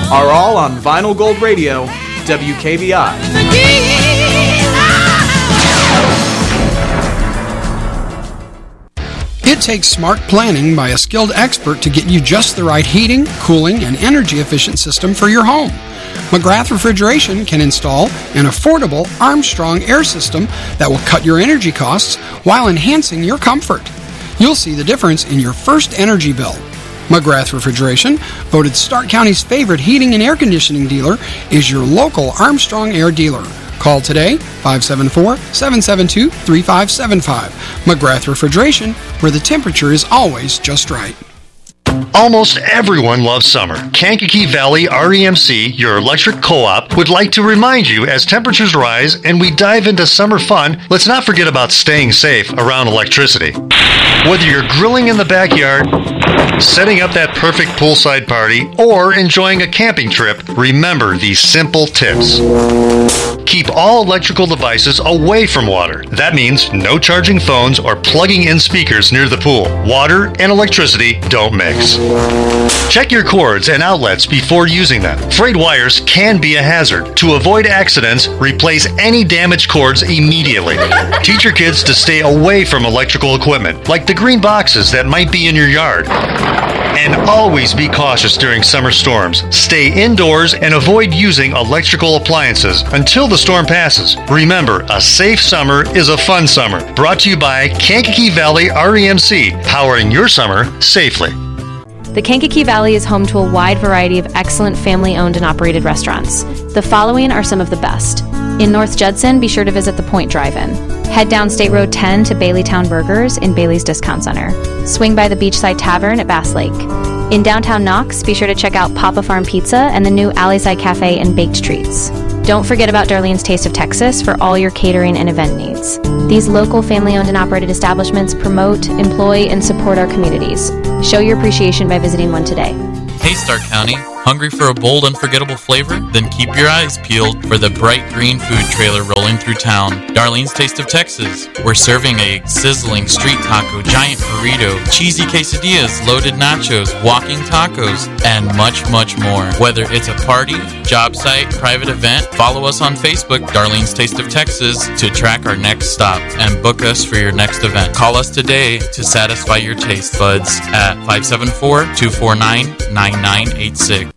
are all on Vinyl Gold Radio, WKBI. It takes smart planning by a skilled expert to get you just the right heating, cooling, and energy-efficient system for your home. McGrath Refrigeration can install an affordable Armstrong air system that will cut your energy costs while enhancing your comfort. You'll see the difference in your first energy bill. McGrath Refrigeration, voted Stark County's favorite heating and air conditioning dealer, is your local Armstrong Air dealer. Call today, 574-772-3575. McGrath Refrigeration, where the temperature is always just right. Almost everyone loves summer. Kankakee Valley REMC, your electric co-op, would like to remind you as temperatures rise and we dive into summer fun, let's not forget about staying safe around electricity. Whether you're grilling in the backyard, setting up that perfect poolside party, or enjoying a camping trip, remember these simple tips. Keep all electrical devices away from water. That means no charging phones or plugging in speakers near the pool. Water and electricity don't mix. Check your cords and outlets before using them. Frayed wires can be a hazard. To avoid accidents, replace any damaged cords immediately. Teach your kids to stay away from electrical equipment, like the green boxes that might be in your yard. And always be cautious during summer storms. Stay indoors and avoid using electrical appliances until the storm passes. Remember, a safe summer is a fun summer. Brought to you by Kankakee Valley REMC, powering your summer safely. The Kankakee Valley is home to a wide variety of excellent family-owned and operated restaurants. The following are some of the best. In North Judson, be sure to visit the Point Drive-In. Head down State Road 10 to Baileytown Burgers in Bailey's Discount Center. Swing by the Beachside Tavern at Bass Lake. In downtown Knox, be sure to check out Papa Farm Pizza and the new Alleyside Cafe and Baked Treats. Don't forget about Darlene's Taste of Texas for all your catering and event needs. These local family-owned and operated establishments promote, employ, and support our communities. Show your appreciation by visiting one today. Hey Stark County, hungry for a bold, unforgettable flavor? Then keep your eyes peeled for the bright green food trailer rolling through town. Darlene's Taste of Texas. We're serving a sizzling street taco, giant burrito, cheesy quesadillas, loaded nachos, walking tacos, and much, much more. Whether it's a party, job site, private event, follow us on Facebook, Darlene's Taste of Texas, to track our next stop and book us for your next event. Call us today to satisfy your taste buds at 574-249-9986.